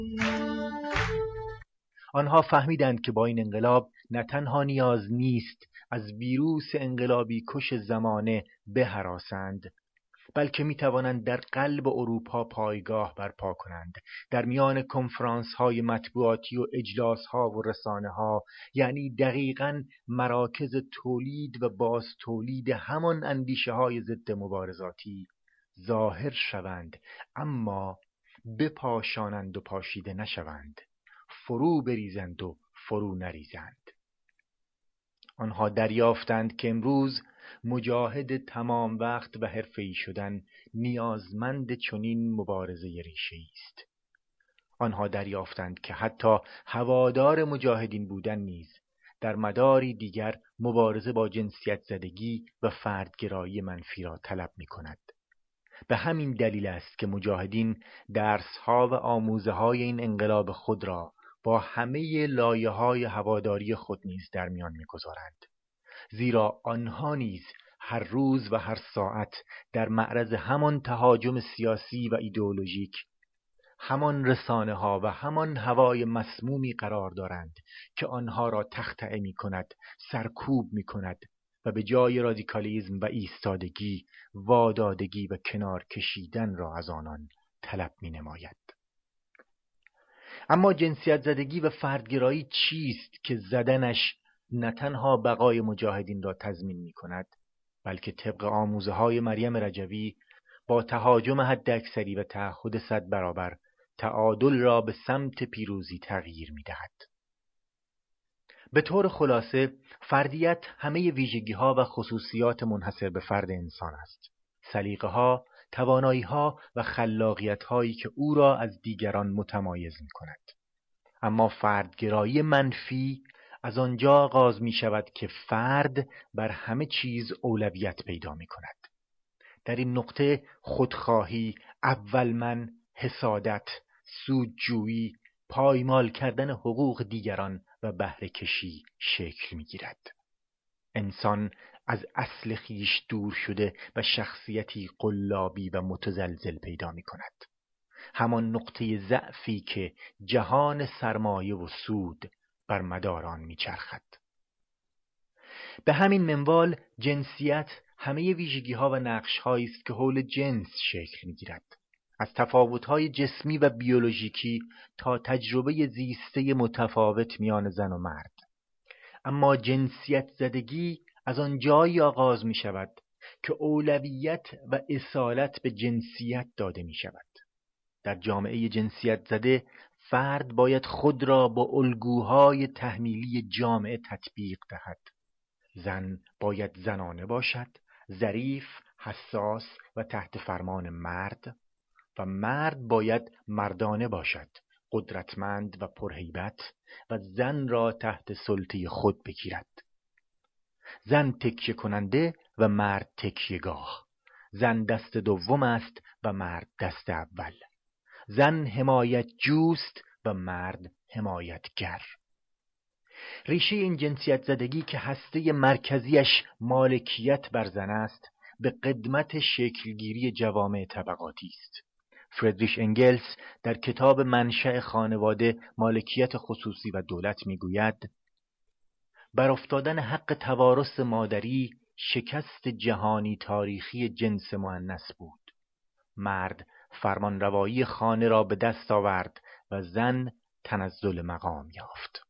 آنها فهمیدند که با این انقلاب نه تنها نیاز نیست از ویروس انقلابی کش زمانه بهراسند، بلکه می توانند در قلب اروپا پایگاه برپا کنند، در میان کنفرانس های مطبوعاتی و اجلاس ها و رسانه ها، یعنی دقیقاً مراکز تولید و باز تولید همان اندیشه های ضد مبارزاتی ظاهر شوند، اما بپاشانند و پاشیده نشوند، فرو بریزند و فرو نریزند. آنها دریافتند که امروز مجاهد تمام وقت و حرفه‌ای شدن نیازمند چنین مبارزه ریشه‌ای است. آنها دریافتند که حتی هوادار مجاهدین بودن نیز در مداری دیگر مبارزه با جنسیت زدگی و فردگرایی منفی را طلب می‌کند. به همین دلیل است که مجاهدین درس‌ها و آموزه‌های این انقلاب خود را با همه لایه‌های هواداری خود نیز در میان می‌گذارند، زیرا آنها نیز هر روز و هر ساعت در معرض همان تهاجم سیاسی و ایدئولوژیک، همان رسانه‌ها و همان هوای مسمومی قرار دارند که آنها را تخطئه می‌کند، سرکوب می‌کند و به جای رادیکالیسم و ایستادگی، وادادگی و کنار کشیدن را از آنان طلب می‌نماید. اما جنسیت زدگی و فردگرایی چیست که زدنش نه تنها بقای مجاهدین را تضمین می‌کند، بلکه طبق آموزه‌های مریم رجوی با تهاجم حداکثری و تعهد 100 برابر تعادل را به سمت پیروزی تغییر می‌دهد. به طور خلاصه فردیت همه ویژگی‌ها و خصوصیات منحصر به فرد انسان است، سلیقه‌ها، توانایی‌ها و خلاقیت‌هایی که او را از دیگران متمایز می‌کند. اما فردگرایی منفی از آنجا آغاز می‌شود که فرد بر همه چیز اولویت پیدا می‌کند. در این نقطه خودخواهی، اول من، حسادت، سودجویی، پایمال کردن حقوق دیگران و بهره کشی شکل می‌گیرد. انسان از اصل خویش دور شده و شخصیتی قلابی و متزلزل پیدا می‌کند. همان نقطه ضعفی که جهان سرمایه و سود بر مدار آن می‌چرخد. به همین منوال جنسیت همه ویژگی‌ها و نقش‌هایی است که حول جنس شکل می‌گیرد، از تفاوت‌های جسمی و بیولوژیکی تا تجربه زیسته متفاوت میان زن و مرد. اما جنسیت زدگی از آن جایی آغاز می‌شود که اولویت و اصالت به جنسیت داده می‌شود. در جامعه جنسیت زده فرد باید خود را با الگوهای تحمیلی جامعه تطبیق دهد. زن باید زنانه باشد، ظریف، حساس و تحت فرمان مرد، و مرد باید مردانه باشد، قدرتمند و پرهیبت و زن را تحت سلطه خود بگیرد. زن تکیه کننده و مرد تکیهگاه. زن دست دوم است و مرد دست اول. زن حمایت جوست و مرد حمایتگر. ریشه این جنسیت زدگی که هسته مرکزیش مالکیت بر زن است، به قدمت شکلگیری جوامع طبقاتی است. فردریش انگلس در کتاب منشأ خانواده، مالکیت خصوصی و دولت میگوید: بر افتادن حق توارث مادری شکست جهانی تاریخی جنس مؤنث بود. مرد فرمانروایی خانه را به دست آورد و زن تنزل مقام یافت.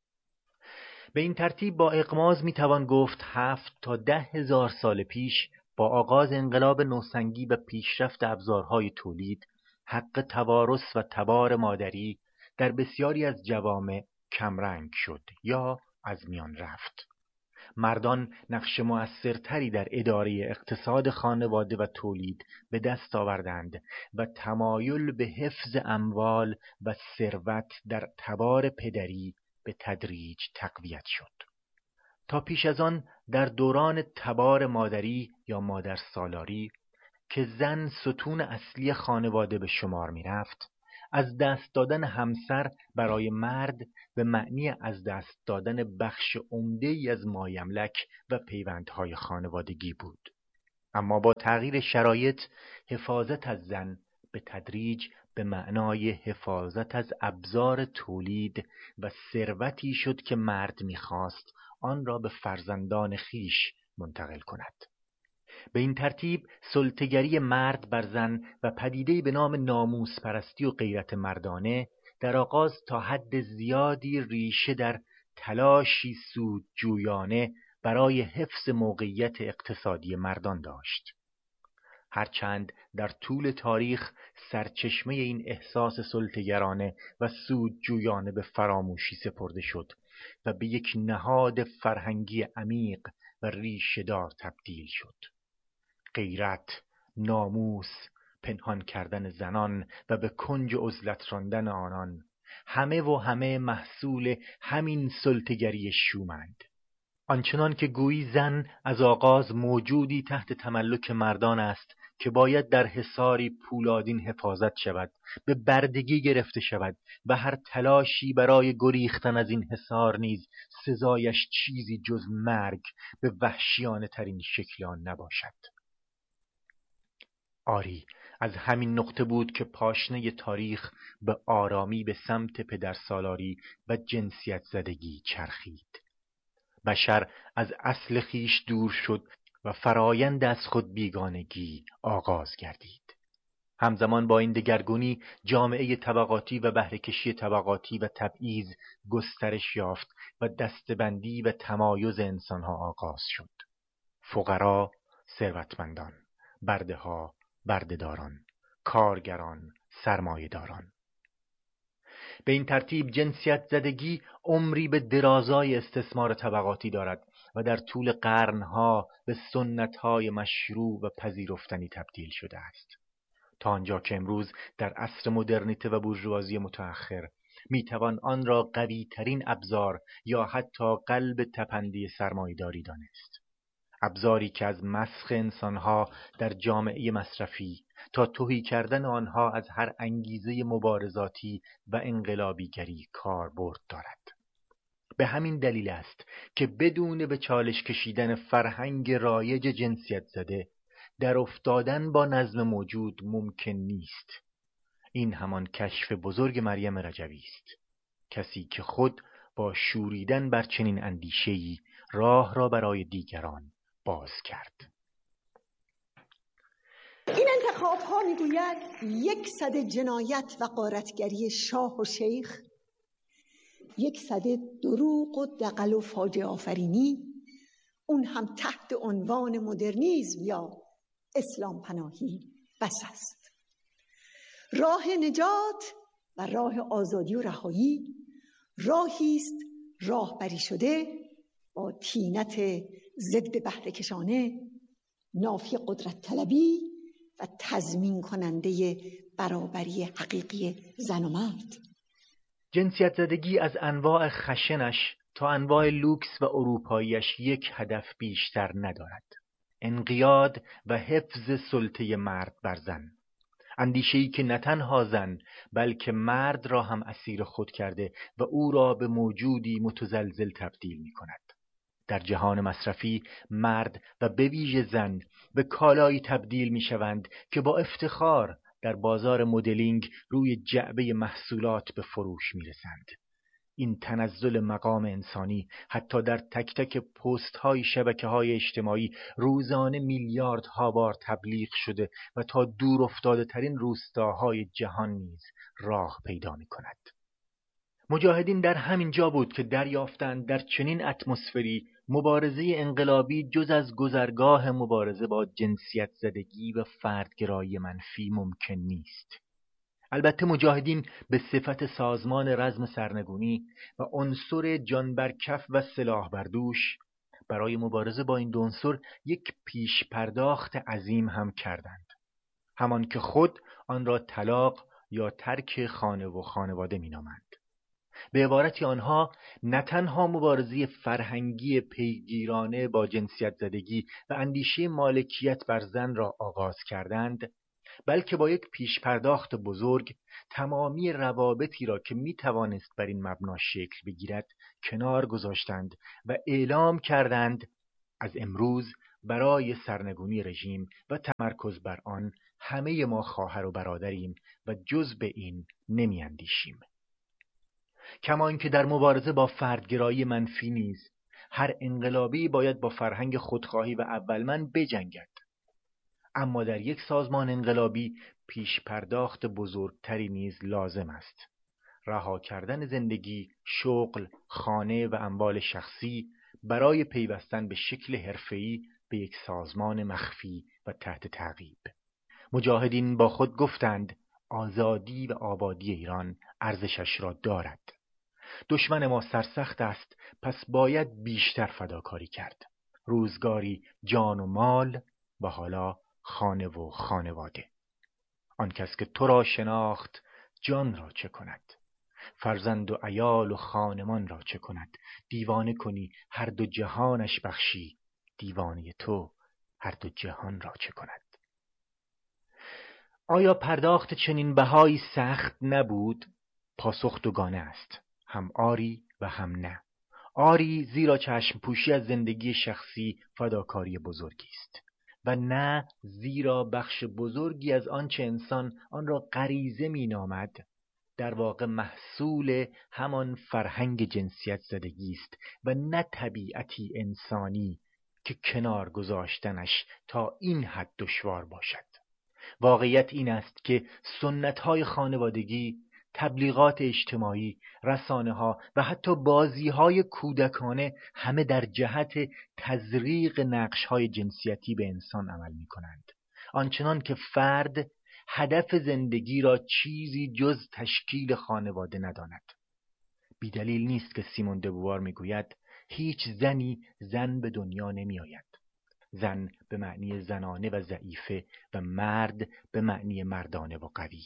به این ترتیب با اغماض میتوان گفت 7 تا 10,000 سال پیش با آغاز انقلاب نوسنگی و پیشرفت ابزارهای تولید، حق توارث و تبار مادری در بسیاری از جوامع کمرنگ شد یا از میان رفت. مردان نقش مؤثرتری در اداره اقتصاد خانواده و تولید به دست آوردند و تمایل به حفظ اموال و ثروت در تبار پدری به تدریج تقویت شد. تا پیش از آن در دوران تبار مادری یا مادر سالاری که زن ستون اصلی خانواده به شمار می رفت، از دست دادن همسر برای مرد به معنی از دست دادن بخش عمده‌ای از مایملک و پیوندهای خانوادگی بود. اما با تغییر شرایط، حفاظت از زن به تدریج به معنای حفاظت از ابزار تولید و ثروتی شد که مرد می‌خواست آن را به فرزندان خیش منتقل کند. به این ترتیب سلطه‌گری مرد بر زن و پدیده‌ای به نام ناموس پرستی و غیرت مردانه در آغاز تا حد زیادی ریشه در تلاشی سودجویانه برای حفظ موقعیت اقتصادی مردان داشت. هرچند در طول تاریخ سرچشمه این احساس سلطه‌گرانه و سودجویانه به فراموشی سپرده شد و به یک نهاد فرهنگی عمیق و ریشه‌دار تبدیل شد. غیرت، ناموس، پنهان کردن زنان و به کنج عزلت راندن آنان، همه محصول همین سلطه‌گری شومند. آنچنان که گویی زن از آغاز موجودی تحت تملک مردان است که باید در حصاری پولادین حفاظت شود، به بردگی گرفته شود و هر تلاشی برای گریختن از این حصار نیز سزایش چیزی جز مرگ به وحشیانه ترین شکل آن نباشد. آری، از همین نقطه بود که پاشنه تاریخ به آرامی به سمت پدرسالاری و جنسیت زدگی چرخید. بشر از اصل خیش دور شد و فرایند از خود بیگانگی آغاز گردید. همزمان با این دگرگونی جامعه طبقاتی و بهره‌کشی طبقاتی و تبعیض گسترش یافت و دسته‌بندی و تمایز انسانها آغاز شد. فقرا، ثروتمندان، برده‌ها، بردهداران، کارگران، سرمایه‌داران. به این ترتیب جنسیت زدگی عمری به درازای استثمار طبقاتی دارد و در طول قرنها به سنت‌های مشروع و پذیرفتنی تبدیل شده است، تا آنجا که امروز در عصر مدرنیته و بورژوازی متأخر میتوان آن را قوی‌ترین ابزار یا حتی قلب تپنده سرمایه‌داری دانست. ابزاری که از مسخ انسانها در جامعه مصرفی تا تهی کردن آنها از هر انگیزه مبارزاتی و انقلابیگری کاربرد دارد. به همین دلیل است که بدون به چالش کشیدن فرهنگ رایج جنسیت زده در افتادن با نظم موجود ممکن نیست. این همان کشف بزرگ مریم رجوی است، کسی که خود با شوریدن بر چنین اندیشه‌ای راه را برای دیگران باز کرد. این انتخاب ها میگوید 100 جنایت و غارتگری شاه و شیخ، 100 دروغ و دغل و فاجعه آفرینی، اون هم تحت عنوان مدرنیسم یا اسلام پناهی بس است. راه نجات و راه آزادی و رهایی راهی است راهبری شده با طینت ضد بهره‌کشانه، نافی قدرت طلبی و تضمین کننده برابری حقیقی زن و مرد. جنسیت زدگی از انواع خشنش تا انواع لوکس و اروپاییش یک هدف بیشتر ندارد: انقیاد و حفظ سلطه مرد بر زن. اندیشه‌ای که نه تنها زن بلکه مرد را هم اسیر خود کرده و او را به موجودی متزلزل تبدیل می کند. در جهان مصرفی مرد و به ویژه زن به کالایی تبدیل می شوند که با افتخار در بازار مدلینگ روی جعبه محصولات به فروش می رسند. این تنزل مقام انسانی حتی در تک تک پست های شبکه های اجتماعی روزانه میلیاردها بار تبلیغ شده و تا دور افتاده ترین روستاهای جهان نیز راه پیدا می کند. مجاهدین در همین جا بود که دریافتند در چنین اتمسفری مبارزه انقلابی جز از گذرگاه مبارزه با جنسیت زدگی و فردگرایی منفی ممکن نیست. البته مجاهدین به صفت سازمان رزم سرنگونی و عنصر جان بر کف و سلاح بر دوش برای مبارزه با این دو عنصر یک پیش پرداخت عظیم هم کردند، همان که خود آن را طلاق یا ترک خانه و خانواده مینامند. به عبارتی آنها نه تنها مبارزه فرهنگی پیگیرانه با جنسیت زدگی و اندیشه مالکیت بر زن را آغاز کردند، بلکه با یک پیش پرداخت بزرگ تمامی روابطی را که می توانست بر این مبنا شکل بگیرد کنار گذاشتند و اعلام کردند از امروز برای سرنگونی رژیم و تمرکز بر آن همه ما خواهر و برادریم و جز به این نمی اندیشیم. کما اینکه در مبارزه با فردگرایی منفی نیز هر انقلابی باید با فرهنگ خودخواهی و اولمن بجنگد. اما در یک سازمان انقلابی پیش پرداخت بزرگتری نیز لازم است. رها کردن زندگی، شغل، خانه و اموال شخصی برای پیوستن به شکل حرفه‌ای به یک سازمان مخفی و تحت تعقیب. مجاهدین با خود گفتند آزادی و آبادی ایران ارزشش را دارد. دشمن ما سرسخت است، پس باید بیشتر فداکاری کرد. روزگاری جان و مال و حالا خانه و خانواده. آن کس که تو را شناخت جان را چه کند؟ فرزند و عیال و خانمان را چه کند؟ دیوانه کنی هر دو جهانش بخشی، دیوانه تو هر دو جهان را چه کند؟ آیا پرداخت چنین بهایی سخت نبود؟ پاسخ دوگانه است، هم آری و هم نه. آری زیرا چشم پوشی از زندگی شخصی فداکاری بزرگی است، و نه زیرا بخش بزرگی از آنچه انسان آن را غریزه می‌نامد در واقع محصول همان فرهنگ جنسیت زدگی است و نه طبیعتی انسانی که کنار گذاشتنش تا این حد دشوار باشد. واقعیت این است که سنت‌های خانوادگی، تبلیغات اجتماعی، رسانه‌ها و حتی بازی‌های کودکانه همه در جهت تزریق نقش‌های جنسیتی به انسان عمل می‌کنند، آنچنان که فرد هدف زندگی را چیزی جز تشکیل خانواده نداند. بیدلیل نیست که سیمون دبوار می‌گوید هیچ زنی زن به دنیا نمی‌آید. زن به معنی زنانه و ضعیفه و مرد به معنی مردانه و قوی.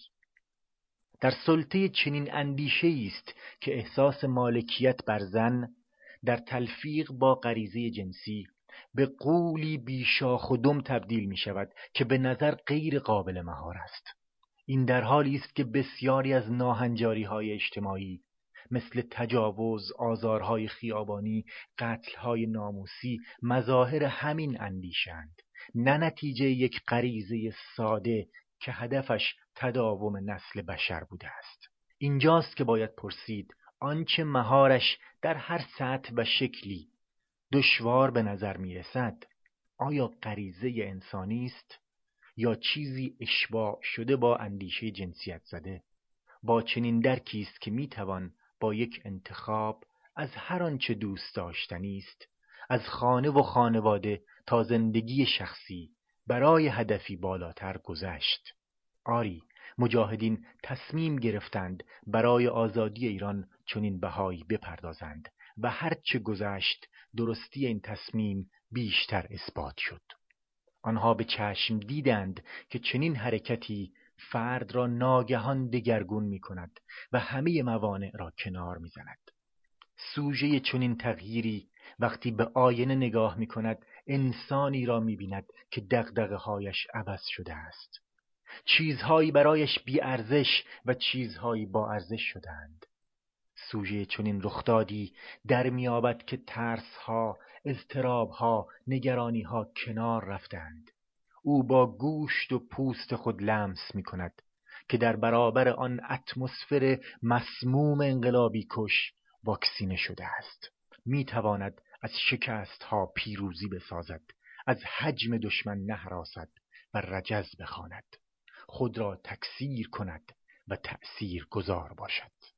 در سلطه چنین اندیشه‌ای است که احساس مالکیت بر زن در تلفیق با غریزه جنسی به غولی بیشاخ و دم تبدیل می شود که به نظر غیر قابل مهار است. این در حالی است که بسیاری از ناهنجاری‌های اجتماعی مثل تجاوز، آزارهای خیابانی، قتل‌های ناموسی مظاهر همین اندیشه‌اند، نه نتیجه یک غریزه ساده که هدفش تداوم نسل بشر بوده است. اینجاست که باید پرسید آنچه مهارش در هر سطح و شکلی دشوار به نظر می رسد آیا غریزه انسانی است یا چیزی اشباع شده با اندیشه جنسیت زده؟ با چنین درکی است که می توان با یک انتخاب از هر آنچه دوست داشتنی است، از خانه و خانواده تا زندگی شخصی برای هدفی بالاتر گذشت. آری، مجاهدین تصمیم گرفتند برای آزادی ایران چنین بهایی بپردازند و هرچه گذشت درستی این تصمیم بیشتر اثبات شد. آنها به چشم دیدند که چنین حرکتی فرد را ناگهان دگرگون می کند و همه موانع را کنار می زند. سوژه چنین تغییری وقتی به آینه نگاه می کند انسانی را می بیند که دغدغه‌هایش عبث شده است. چیزهایی برایش بی ارزش و چیزهایی با ارزش شدند. سوژه چنین رخدادی در می‌یابد که ترس‌ها، اضطراب‌ها، نگرانی‌ها کنار رفتند. او با گوشت و پوست خود لمس می‌کند که در برابر آن اتمسفر مسموم انقلابی کش واکسینه شده است. می‌تواند از شکست‌ها پیروزی بسازد، از حجم دشمن نهراسد و رجز بخواند، خود را تکثیر کند و تأثیر گذار باشد.